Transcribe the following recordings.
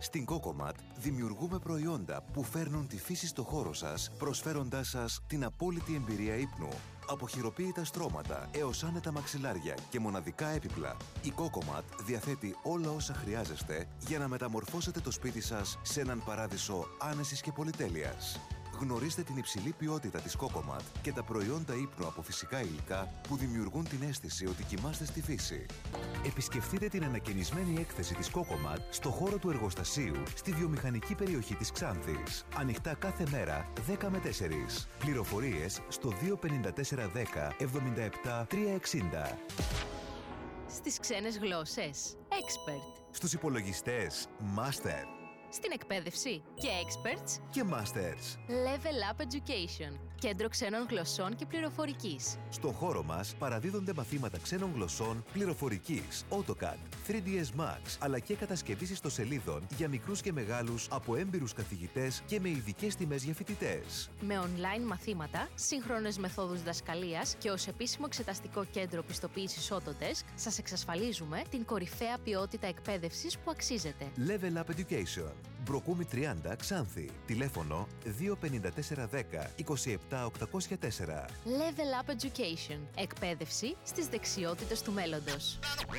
Στην Cocomat δημιουργούμε προϊόντα που φέρνουν τη φύση στο χώρο σας, προσφέροντάς σας την απόλυτη εμπειρία ύπνου. Από χειροποίητα στρώματα έως άνετα μαξιλάρια και μοναδικά έπιπλα, η Cocomat διαθέτει όλα όσα χρειάζεστε για να μεταμορφώσετε το σπίτι σας σε έναν παράδεισο άνεσης και πολυτέλειας. Γνωρίστε την υψηλή ποιότητα της Cocomat και τα προϊόντα ύπνου από φυσικά υλικά που δημιουργούν την αίσθηση ότι κοιμάστε στη φύση. Επισκεφτείτε την ανακαινισμένη έκθεση της Cocomat στο χώρο του εργοστασίου στη βιομηχανική περιοχή της Ξάνθης. Ανοιχτά κάθε μέρα 10 με 4. Πληροφορίες στο 25410 77 360. Στις ξένες γλώσσες, Expert. Στους υπολογιστές, Master. Στην εκπαίδευση και Experts Και Masters. Level Up Education, κέντρο ξένων γλωσσών και πληροφορικής. Στο χώρο μας παραδίδονται μαθήματα ξένων γλωσσών, πληροφορικής, AutoCAD, 3ds Max, αλλά και κατασκευής ιστοσελίδων για μικρούς και μεγάλους από έμπειρους καθηγητές και με ειδικές τιμές για φοιτητές. Με online μαθήματα, σύγχρονες μεθόδους διδασκαλίας και ως επίσημο εξεταστικό κέντρο πιστοποίησης Autodesk, σας εξασφαλίζουμε την κορυφαία ποιότητα εκπαίδευσης που αξίζετε. Level Up Education. Μπροκούμη 30 Ξάνθη. Τηλέφωνο 25410 27 804. Level Up Education. Εκπαίδευση στις δεξιότητες του μέλλοντος.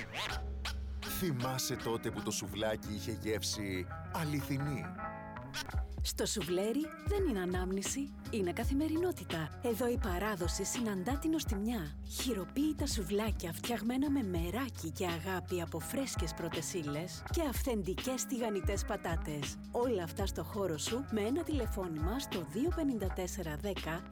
Θυμάσαι τότε που το σουβλάκι είχε γεύση αληθινή? Στο σουβλέρι δεν είναι ανάμνηση, είναι καθημερινότητα. Εδώ η παράδοση συναντά την νοστιμιά. Χειροποίητα σουβλάκια φτιαγμένα με μεράκι και αγάπη από φρέσκες πρώτες ύλες και αυθεντικές τηγανιτές πατάτες. Όλα αυτά στο χώρο σου με ένα τηλεφώνημα στο 25410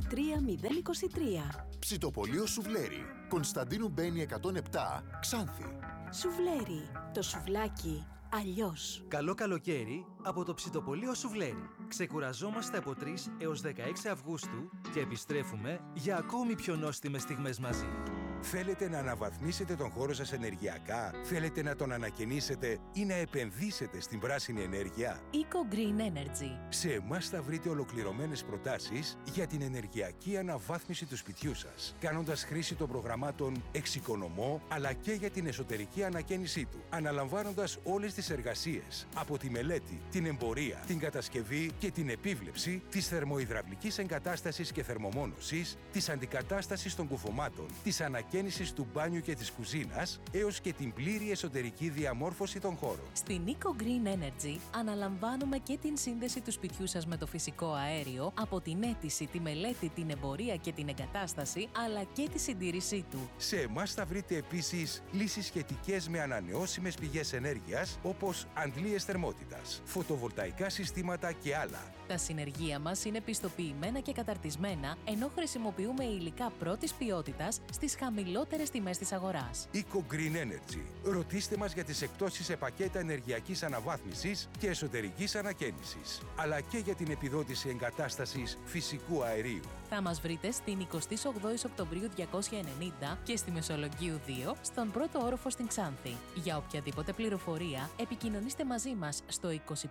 23023. Ψητοπολείο Σουβλέρι. Κωνσταντίνου Μπένη 107, Ξάνθη. Σουβλέρι. Το σουβλάκι αλλιώς. Καλό καλοκαίρι από το Ψητοπολείο Σουβλέρι. Ξεκουραζόμαστε από 3 έως 16 Αυγούστου και επιστρέφουμε για ακόμη πιο νόστιμες στιγμές μαζί. Θέλετε να αναβαθμίσετε τον χώρο σας ενεργειακά? Θέλετε να τον ανακαινήσετε ή να επενδύσετε στην πράσινη ενέργεια? Eco Green Energy. Σε εμάς θα βρείτε ολοκληρωμένες προτάσεις για την ενεργειακή αναβάθμιση του σπιτιού σας, κάνοντας χρήση των προγραμμάτων Εξοικονομώ, αλλά και για την εσωτερική ανακαίνισή του, αναλαμβάνοντας όλες τις εργασίες, από τη μελέτη, την εμπορία, την κατασκευή και την επίβλεψη της θερμοϊδραυλικής εγκατάστασης και θερμομόνωσης, της αντικατάστασης των κουφωμάτων, της ανακαίνισης του μπάνιου και της κουζίνας, έως και την πλήρη εσωτερική διαμόρφωση των χώρων. Στην Eco Green Energy αναλαμβάνουμε και την σύνδεση του σπιτιού σας με το φυσικό αέριο, από την αίτηση, τη μελέτη, την εμπορία και την εγκατάσταση, αλλά και τη συντήρησή του. Σε εμάς θα βρείτε επίσης λύσεις σχετικές με ανανεώσιμες πηγές ενέργειας, όπως αντλίες θερμότητας, φωτοβολταϊκά συστήματα και άλλα. Τα συνεργεία μας είναι πιστοποιημένα και καταρτισμένα, ενώ χρησιμοποιούμε υλικά πρώτης ποιότητας στις χαμηλότερες τιμές της αγοράς. Eco Green Energy. Ρωτήστε μας για τις εκπτώσεις σε πακέτα ενεργειακής αναβάθμισης και εσωτερικής ανακαίνισης, αλλά και για την επιδότηση εγκατάστασης φυσικού αερίου. Θα μας βρείτε στην 28 Οκτωβρίου 290 και στη Μεσολογγίου 2, στον πρώτο όροφο στην Ξάνθη. Για οποιαδήποτε πληροφορία, επικοινωνήστε μαζί μας στο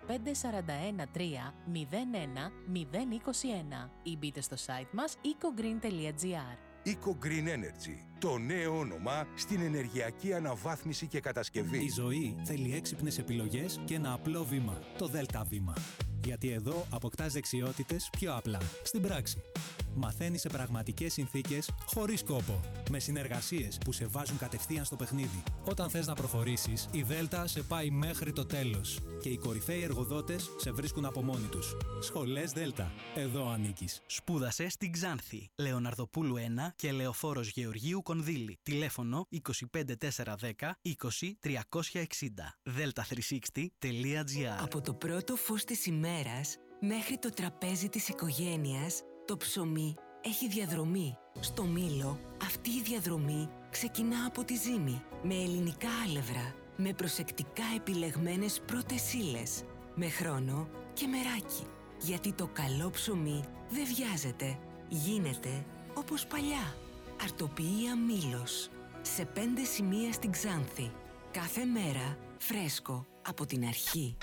2541 3 01 021 ή μπείτε στο site μας ecogreen.gr. Eco Green Energy. Το νέο όνομα στην ενεργειακή αναβάθμιση και κατασκευή. Η ζωή θέλει έξυπνες επιλογές και ένα απλό βήμα. Το ΔΕΛΤΑ βήμα. Γιατί εδώ αποκτάς δεξιότητες πιο απλά. Στην πράξη. Μαθαίνεις σε πραγματικές συνθήκες, χωρίς κόπο. Με συνεργασίες που σε βάζουν κατευθείαν στο παιχνίδι. Όταν θες να προχωρήσεις, η ΔΕΛΤΑ σε πάει μέχρι το τέλος. Και οι κορυφαίοι εργοδότες σε βρίσκουν από μόνοι τους. Σχολές ΔΕΛΤΑ. Εδώ ανήκεις. Σπούδασε στην Ξάνθη. Λεωναρδοπούλου 1 και Λεωφόρος Γεωργίου Κονδύλη. Τηλέφωνο 25410 20 360. delta360.gr. Από το πρώτο φως της ημέρας μέχρι το τραπέζι της οικογένειας, το ψωμί έχει διαδρομή. Στο Μήλο αυτή η διαδρομή ξεκινά από τη ζύμη, με ελληνικά άλευρα, με προσεκτικά επιλεγμένες πρώτες ύλες, με χρόνο και μεράκι. Γιατί το καλό ψωμί δεν βιάζεται, γίνεται όπως παλιά. Αρτοποιία Μήλος, σε 5 σημεία στην Ξάνθη. Κάθε μέρα φρέσκο από την αρχή.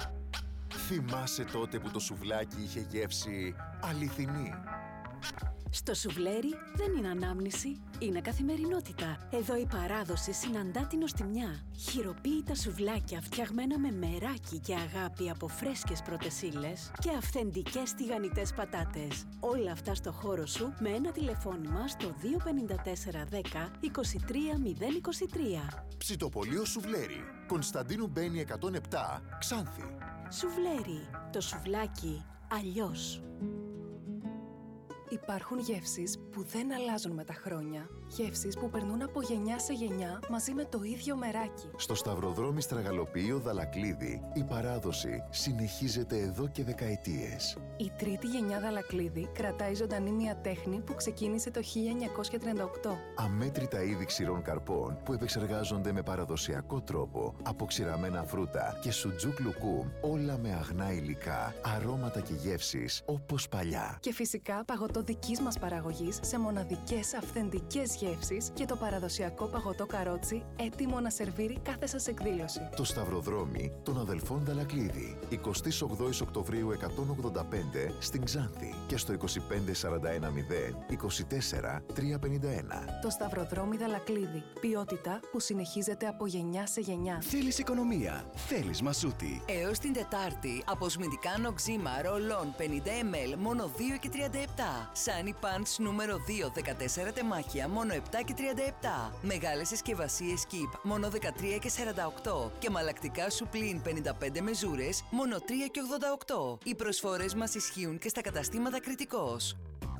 Θυμάσαι τότε που το σουβλάκι είχε γεύση αληθινή? Στο σουβλέρι δεν είναι ανάμνηση, είναι καθημερινότητα. Εδώ η παράδοση συναντά την νοστιμιά. Χειροποίητα σουβλάκια φτιαγμένα με μεράκι και αγάπη από φρέσκες πρώτες ύλες και αυθεντικές τηγανιτές πατάτες. Όλα αυτά στο χώρο σου με ένα τηλεφώνημα στο 25410 23023. Ψητοπολείο Σουβλέρι. Κωνσταντίνου Μπένη 107, Ξάνθη. Σουβλέρι. Το σουβλάκι αλλιώς. Υπάρχουν γεύσεις που δεν αλλάζουν με τα χρόνια. Γεύσεις που περνούν από γενιά σε γενιά μαζί με το ίδιο μεράκι. Στο Σταυροδρόμι Στραγαλοποιείο Δαλακλίδη, η παράδοση συνεχίζεται εδώ και δεκαετίες. Η τρίτη γενιά Δαλακλίδη κρατάει ζωντανή μια τέχνη που ξεκίνησε το 1938. Αμέτρητα είδη ξηρών καρπών που επεξεργάζονται με παραδοσιακό τρόπο από ξηραμένα φρούτα και σουτζούκ λουκούμ, όλα με αγνά υλικά, αρώματα και γεύσεις όπως παλιά. Και φυσικά παγωτό δικής μας παραγωγής σε μοναδικές αυθεντικές γεύσεις και το παραδοσιακό παγωτό καρότσι έτοιμο να σερβίρει κάθε σας εκδήλωση. Το Σταυροδρόμι των αδελφών Δαλακλίδη, 28 Οκτωβρίου 185 στην Ξάνθη και στο 25410 24 351. Το Σταυροδρόμι Δαλακλίδη. Ποιότητα που συνεχίζεται από γενιά σε γενιά. Θέλεις οικονομία, θέλεις μασούτη. Έως την Τετάρτη, αποσμητικά νοξίμα ρολόν 50 ml μόνο 2 και 37. Sunny Punch νούμερο 2, 14 τεμάχια, μόνο 7 και 37. Μεγάλες συσκευασίες Keep, μόνο 13 και 48. Και μαλακτικά Suplin 55 μεζούρες, μόνο 3 και 88. Οι προσφορές μας ισχύουν και στα καταστήματα Κρητικός.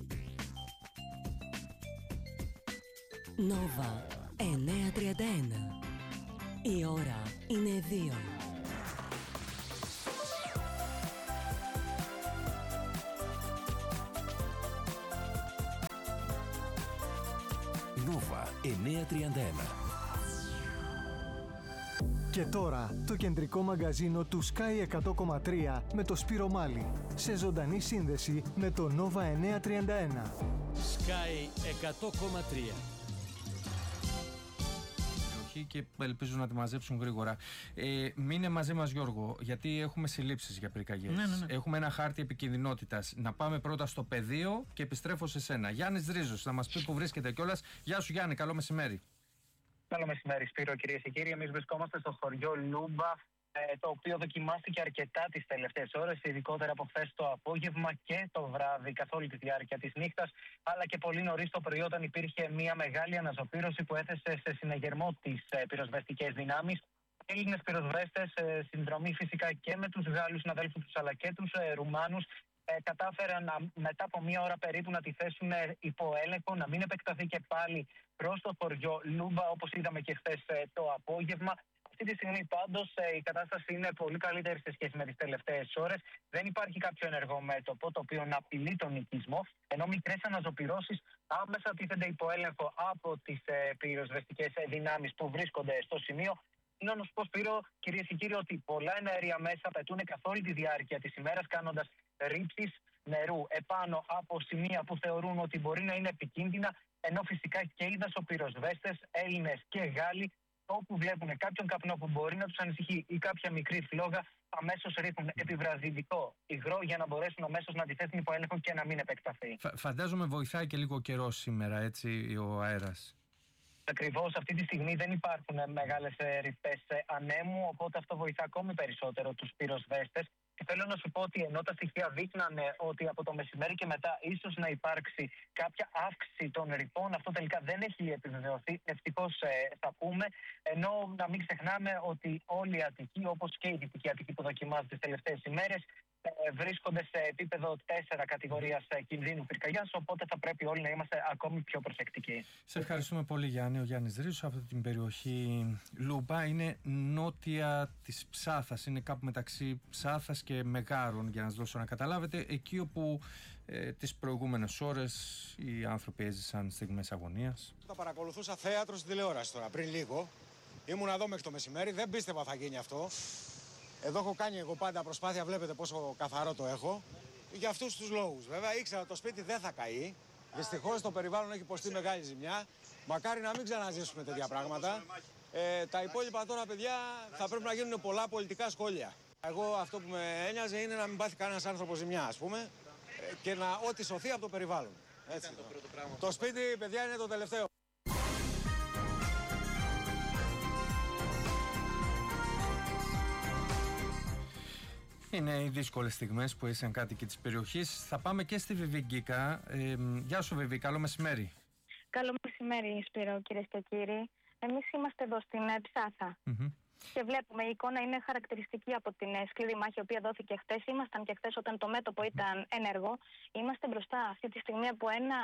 Nova 931. Η ώρα είναι 2. Nova 931. Και τώρα το κεντρικό μαγκαζίνο του Sky 100,3 με το Σπύρο Μάλι σε ζωντανή σύνδεση με το Nova 931. Sky 100,3. Και ελπίζω να τη μαζέψουν γρήγορα. Μείνε μαζί μας, Γιώργο, γιατί έχουμε συλλήψεις για πυρκαγιές. Ναι. Έχουμε ένα χάρτη επικινδυνότητας. Να πάμε πρώτα στο πεδίο και επιστρέφω σε σένα. Γιάννης Δρίζος, θα μας πει που βρίσκεται κιόλας. Γεια σου, Γιάννη, καλό μεσημέρι. Καλό μεσημέρι, Σπύρο, κυρίες και κύριοι. Εμείς βρισκόμαστε στο χωριό Λούμπα, το οποίο δοκιμάστηκε αρκετά τις τελευταίες ώρες, ειδικότερα από χθες το απόγευμα και το βράδυ, καθ' όλη τη διάρκεια της νύχτας, αλλά και πολύ νωρίς το πρωί, όταν υπήρχε μια μεγάλη αναζωπήρωση που έθεσε σε συναγερμό τις πυροσβεστικές δυνάμεις. Έλληνες πυροσβέστες, συνδρομή φυσικά και με τους Γάλλους συναδέλφους τους αλλά και τους Ρουμάνους, κατάφεραν μετά από μία ώρα περίπου να τη θέσουν υπό έλεγχο, να μην επεκταθεί και πάλι προς το χωριό Λούμπα, όπως είδαμε και χθες το απόγευμα. Αυτή τη στιγμή πάντως η κατάσταση είναι πολύ καλύτερη σε σχέση με τις τελευταίες ώρες. Δεν υπάρχει κάποιο ενεργό μέτωπο το οποίο να απειλεί τον οικισμό, ενώ μικρές αναζωπυρώσεις άμεσα τίθενται υπό έλεγχο από τις πυροσβεστικές δυνάμεις που βρίσκονται στο σημείο. Είναι όμως πως, Σπύρο, κυρίες και κύριοι, ότι πολλά εναέρια μέσα πετούν καθ' όλη τη διάρκεια της ημέρας, κάνοντας ρήψεις νερού επάνω από σημεία που θεωρούν ότι μπορεί να είναι επικίνδυνα, ενώ φυσικά και οι δασοπυροσβέστες, Έλληνες και Γάλλοι, όπου βλέπουν κάποιον καπνό που μπορεί να τους ανησυχεί ή κάποια μικρή φλόγα, αμέσως ρίχνουν επιβραζιλικό υγρό για να μπορέσουν αμέσως να αντιθέσουν υπό έλεγχο και να μην επεκταθεί. Φαντάζομαι βοηθάει και λίγο καιρό σήμερα, έτσι, ο αέρας. Ακριβώς, αυτή τη στιγμή δεν υπάρχουν μεγάλες ρηπές ανέμου, οπότε αυτό βοηθά ακόμη περισσότερο τους πυροσβέστες. Και θέλω να σου πω ότι ενώ τα στοιχεία δείχνανε ότι από το μεσημέρι και μετά ίσως να υπάρξει κάποια αύξηση των ρηπών, αυτό τελικά δεν έχει επιβεβαιωθεί. Ευτυχώς θα πούμε. Ενώ να μην ξεχνάμε ότι όλη η Αττική, όπως και η Δυτική Αττική που δοκιμάζεται τις τελευταίες ημέρες, βρίσκονται σε επίπεδο 4 κατηγορίας κινδύνου πυρκαγιάς, οπότε θα πρέπει όλοι να είμαστε ακόμη πιο προσεκτικοί. Σε ευχαριστούμε πολύ, Γιάννη. Ο Γιάννης Ρίζος από την περιοχή Λούμπα. Είναι νότια της Ψάθας, είναι κάπου μεταξύ Ψάθας και Μεγάρων, για να σας δώσω να καταλάβετε, εκεί όπου τις προηγούμενες ώρες οι άνθρωποι έζησαν στιγμές αγωνίας. Τα παρακολουθούσα θέατρο στην τηλεόραση τώρα, πριν λίγο. Ήμουν εδώ μέχρι το μεσημέρι, δεν πίστευα θα γίνει αυτό. Εδώ έχω κάνει εγώ πάντα προσπάθεια, βλέπετε πόσο καθαρό το έχω. Για αυτούς τους λόγους. Βέβαια ήξερα ότι το σπίτι δεν θα καεί. Δυστυχώς το περιβάλλον έχει υποστεί μεγάλη ζημιά. Μακάρι να μην ξαναζήσουμε τέτοια πράγματα. Τα υπόλοιπα τώρα, παιδιά, θα πρέπει να γίνουν πολλά πολιτικά σχόλια. Εγώ αυτό που με ένοιαζε είναι να μην πάθει κανένας άνθρωπος ζημιά, ας πούμε, και να ό,τι σωθεί από το περιβάλλον. Έτσι. Το σπίτι, παιδιά, είναι το τελευταίο. Είναι οι δύσκολες στιγμές που ήσαν κάτοικοι της περιοχής. Θα πάμε και στη Βιβίγκικα. Γεια σου, Βιβί, καλό μεσημέρι. Καλό μεσημέρι, Σπύρο, κυρίες και κύριοι. Εμείς είμαστε εδώ στην Ψάθα. Και βλέπουμε, η εικόνα είναι χαρακτηριστική από την σκληρή μάχη, η οποία δόθηκε χτες. Ήμασταν και χτες όταν το μέτωπο ήταν ενεργό. Είμαστε μπροστά αυτή τη στιγμή από ένα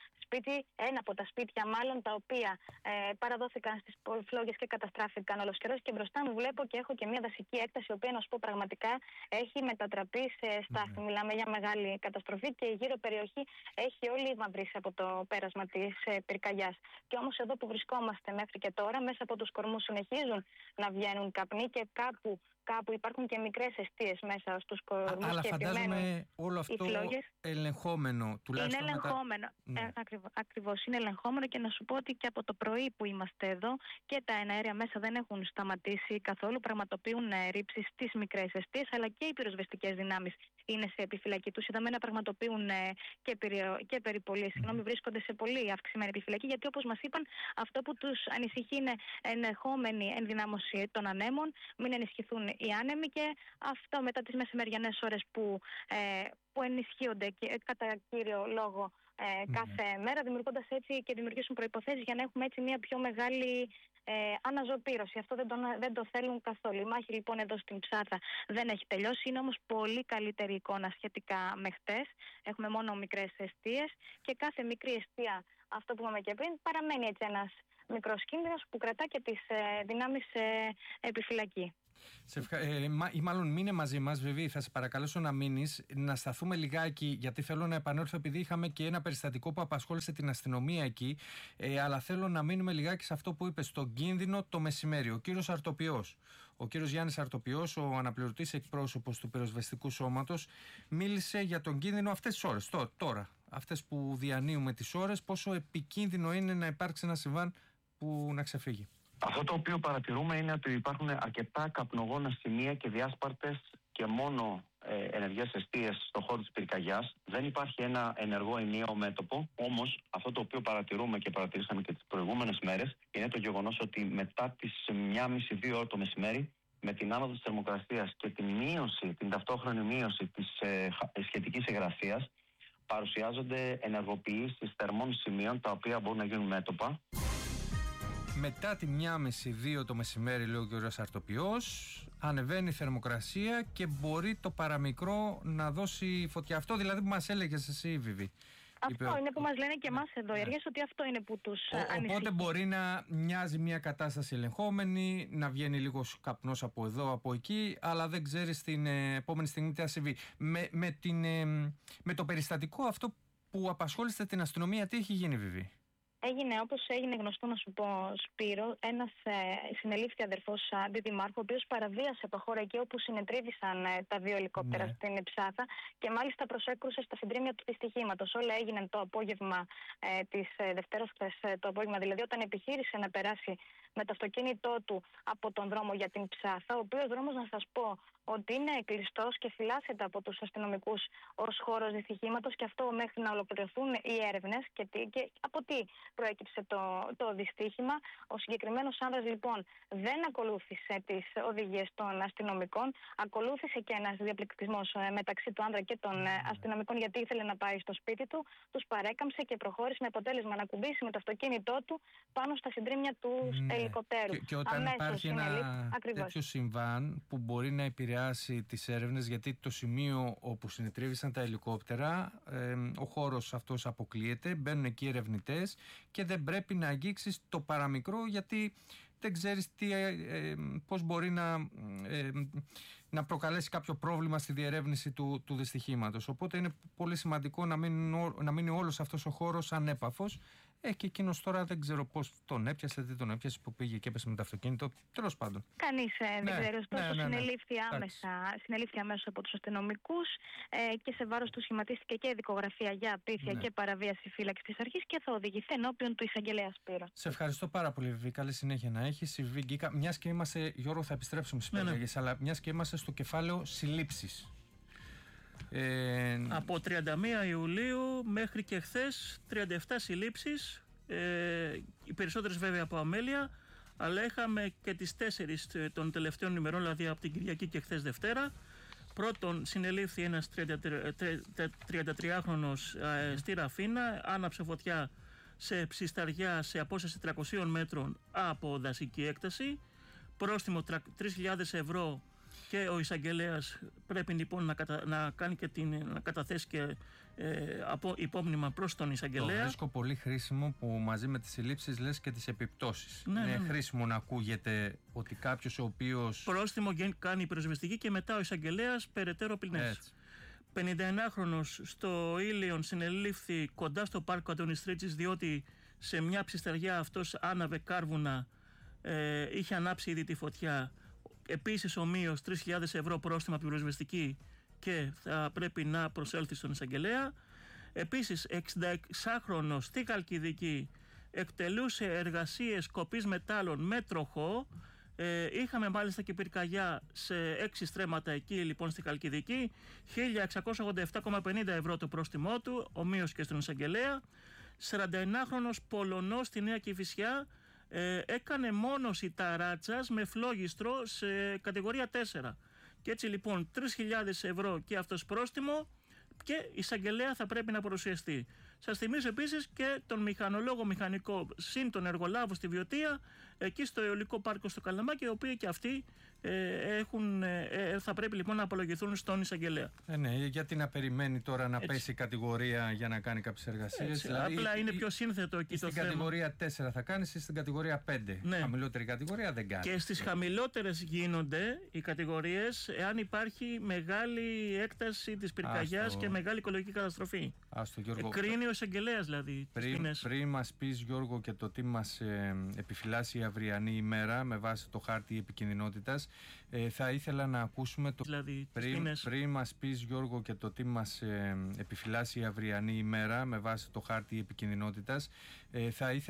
από τα σπίτια μάλλον, τα οποία παραδόθηκαν στις φλόγες και καταστράφηκαν ολοσχερώς. Και μπροστά μου βλέπω και έχω και μια δασική έκταση, η οποία, να σου πω πραγματικά, έχει μετατραπεί σε στάθη. Μιλάμε για μεγάλη καταστροφή και η γύρω περιοχή έχει όλη μαυρίσει από το πέρασμα της πυρκαγιάς. Και όμως εδώ που βρισκόμαστε μέχρι και τώρα, μέσα από τους κορμούς συνεχίζουν να βγαίνουν καπνοί και κάπου υπάρχουν και μικρές εστίες μέσα στους κορμούς. Αλλά και φαντάζομαι όλο αυτό ελεγχόμενο, τουλάχιστον. Είναι ελεγχόμενο. Ακριβώς, είναι ελεγχόμενο, και να σου πω ότι και από το πρωί που είμαστε εδώ και τα εναέρια μέσα δεν έχουν σταματήσει καθόλου. Πραγματοποιούν ρήψεις στις μικρές εστίες, αλλά και οι πυροσβεστικές δυνάμεις είναι σε επιφυλακή. Τους είδαμε να πραγματοποιούν και περιπολίες. Βρίσκονται σε πολύ αυξημένη επιφυλακή, γιατί, όπως μας είπαν, αυτό που τους ανησυχεί είναι ενδεχόμενη ενδυνάμωση των ανέμων, μην ενισχυθούν οι άνεμοι, και αυτό μετά τις μεσημεριανές ώρες που ενισχύονται κατά κύριο λόγο κάθε μέρα, δημιουργώντας έτσι και δημιουργήσουν προϋποθέσεις για να έχουμε έτσι μια πιο μεγάλη αναζωπήρωση. Αυτό δεν το θέλουν καθόλου. Η μάχη λοιπόν εδώ στην Ψάθα δεν έχει τελειώσει. Είναι όμως πολύ καλύτερη εικόνα σχετικά με χτες. Έχουμε μόνο μικρές εστίες και κάθε μικρή εστία, αυτό που είπαμε και πριν, παραμένει έτσι ένας μικρός κίνδυνος που κρατά και τις δυνάμεις επιφυλακή. Ή μάλλον μείνε μαζί μας, Βιβί, θα σε παρακαλέσω να μείνεις, να σταθούμε λιγάκι, γιατί θέλω να επανέλθω, επειδή είχαμε και ένα περιστατικό που απασχόλησε την αστυνομία εκεί, αλλά θέλω να μείνουμε λιγάκι σε αυτό που είπε, στον κίνδυνο το μεσημέρι. Ο κύριος Αρτοπιός, ο κύριος Γιάννης Αρτοπιός, ο αναπληρωτής εκπρόσωπος του πυροσβεστικού σώματος, μίλησε για τον κίνδυνο αυτές τις ώρες, τώρα, αυτές που διανύουμε τις ώρες, πόσο επικίνδυνο είναι να υπάρξει ένα συμβάν που να ξεφύγει. Αυτό το οποίο παρατηρούμε είναι ότι υπάρχουν αρκετά καπνογόνα σημεία και διάσπαρτες και μόνο ενεργές εστίες στον χώρο της πυρκαγιάς. Δεν υπάρχει ένα ενεργό ενιαίο μέτωπο. Όμως αυτό το οποίο παρατηρούμε και παρατηρήσαμε και τις προηγούμενες μέρες είναι το γεγονός ότι μετά τις 1,5-2 ώρες το μεσημέρι, με την άνοδο της θερμοκρασίας και την ταυτόχρονη μείωση της σχετικής υγρασίας, παρουσιάζονται ενεργοποιήσεις θερμών σημείων, τα οποία μπορούν να γίνουν μέτωπα. Μετά τη 1,5-2 το μεσημέρι, λέει ο κ. Αρτοπιός, ανεβαίνει η θερμοκρασία και μπορεί το παραμικρό να δώσει φωτιά. Αυτό δηλαδή που μας έλεγες εσύ, Βιβί. Αυτό είναι που μας λένε και εμάς εδώ οι έργες, ότι αυτό είναι που τους ανησυχεί. Οπότε μπορεί να μοιάζει μια κατάσταση ελεγχόμενη, να βγαίνει λίγος καπνός από εδώ, από εκεί, αλλά δεν ξέρεις την επόμενη στιγμή τι θα συμβεί. Με το περιστατικό αυτό που απασχόλησε την αστυνομία, τι έχει γίνει, Βιβί? Έγινε όπως έγινε γνωστό, να σου πω, Σπύρο, ένας συνελήφθη αδερφός αντιδημάρχου, ο οποίος παραβίασε το χώρο εκεί όπου συνετρίβησαν τα δύο ελικόπτερα στην Ψάθα και μάλιστα προσέκρουσε στα συντρίμμια του δυστυχήματος. Όλα έγιναν το απόγευμα της Δευτέρας, το απόγευμα δηλαδή, όταν επιχείρησε να περάσει με το αυτοκίνητό του από τον δρόμο για την Ψάθα, ο οποίος δρόμος, να σας πω, ότι είναι κλειστός και φυλάσσεται από τους αστυνομικούς ως χώρος δυστυχήματος, και αυτό μέχρι να ολοκληρωθούν οι έρευνες και από τι προέκυψε το δυστύχημα. Ο συγκεκριμένος άνδρας λοιπόν δεν ακολούθησε τις οδηγίες των αστυνομικών, ακολούθησε και ένας διαπληκτισμός μεταξύ του άνδρα και των αστυνομικών, γιατί ήθελε να πάει στο σπίτι του, τους παρέκαμψε και προχώρησε με αποτέλεσμα να κουμπίσει με το αυτοκίνητό του πάνω στα συντρίμμια του ελικοπτέρου. Και όταν υπάρχει ένα τέτοιο συμβάν που μπορεί να επηρεάσει τις έρευνες, γιατί το σημείο όπου συνετρίβησαν τα ελικόπτερα, ο χώρος αυτός αποκλείεται, μπαίνουν εκεί ερευνητές και δεν πρέπει να αγγίξεις το παραμικρό, γιατί δεν ξέρεις πώς μπορεί να προκαλέσει κάποιο πρόβλημα στη διερεύνηση του δυστυχήματος. Οπότε είναι πολύ σημαντικό να μείνει όλος αυτός ο χώρος ανέπαφος. Και εκείνος τώρα δεν ξέρω πώς τον έπιασε, δεν τον έπιασε, που πήγε και έπεσε με το αυτοκίνητο. Τέλος πάντων. Κανείς δεν ξέρει. Ωστόσο, συνελήφθη αμέσως από τους αστυνομικούς και σε βάρος του σχηματίστηκε και δικογραφία για απίθεια και παραβίαση φύλαξης της αρχής και θα οδηγηθεί ενώπιον του εισαγγελέα Σπύρο. Σε ευχαριστώ πάρα πολύ, Βιβί. Καλή συνέχεια να έχεις. Μιας και είμαστε, Γιώργο, θα επιστρέψουμε στις περιέργειες, αλλά μιας και είμαστε στο κεφάλαιο συλλήψεις. Από 31 Ιουλίου μέχρι και χθες 37 συλλήψεις, οι περισσότερες βέβαια από αμέλεια, αλλά είχαμε και τις 4 των τελευταίων ημερών, δηλαδή από την Κυριακή και χθες Δευτέρα. Πρώτον, συνελήφθη ένας 33χρονος στη Ραφίνα, άναψε φωτιά σε ψισταριά σε απόσταση 300 μέτρων από δασική έκταση. Πρόστιμο 3.000 ευρώ και ο εισαγγελέας πρέπει λοιπόν να κάνει και να καταθέσει και υπόμνημα προς τον εισαγγελέα. Το βρίσκω πολύ χρήσιμο που μαζί με τις συλλήψεις λες και τις επιπτώσεις. Είναι χρήσιμο να ακούγεται ότι κάποιος ο οποίος... Πρόστιμο κάνει η πυροσβεστική και μετά ο εισαγγελέας περαιτέρω ποινές. 51χρονος στο Ήλιον συνελήφθη κοντά στο πάρκο Αντωνιστρίτσης, διότι σε μια ψισταριά αυτός άναβε κάρβουνα, είχε ανάψει ήδη τη φωτιά. Επίσης ομοίως 3.000 ευρώ πρόστιμα από την πυροσβεστική και θα πρέπει να προσέλθει στον εισαγγελέα. Επίσης 66χρονος στη Χαλκιδική εκτελούσε εργασίες κοπής μετάλλων με τροχό. Είχαμε μάλιστα και πυρκαγιά σε 6 στρέμματα εκεί λοιπόν στη Χαλκιδική. 1.687,50 ευρώ το πρόστιμό του, ομοίως και στον εισαγγελέα. 41χρονος Πολωνός στη Νέα Κηφισιά έκανε μόνωση ταράτσας με φλόγιστρο σε κατηγορία 4. Και έτσι λοιπόν 3.000 ευρώ και αυτός πρόστιμο και εισαγγελέα θα πρέπει να παρουσιαστεί. Σας θυμίζω επίσης και τον μηχανολόγο μηχανικό συν τον εργολάβο στη Βιωτία, εκεί στο αιωλικό πάρκο στο Καλαμάκι, οι οποίοι και αυτοί θα πρέπει λοιπόν να απολογηθούν στον εισαγγελέα. Ναι, γιατί να περιμένει τώρα να πέσει η κατηγορία για να κάνει κάποιες εργασίες. Δηλαδή, απλά είναι πιο σύνθετο εκεί το θέμα. Στην κατηγορία 4 θα κάνεις ή στην κατηγορία 5. Ναι. Χαμηλότερη κατηγορία δεν κάνει. Και στις χαμηλότερες γίνονται οι κατηγορίες εάν υπάρχει μεγάλη έκταση της πυρκαγιάς και μεγάλη οικολογική καταστροφή. Κρίνει ο εισαγγελέας δηλαδή. Πριν μας πεις, Γιώργο, και το τι μας επιφυλάσσει η αυριανή ημέρα με βάση το χάρτη επικινδυνότητας, θα ήθελα να ακούσουμε το... Δηλαδή, πριν μας πεις, Γιώργο, και το τι μας επιφυλάσσει η αυριανή ημέρα με βάση το χάρτη επικινδυνότητας, θα ήθελα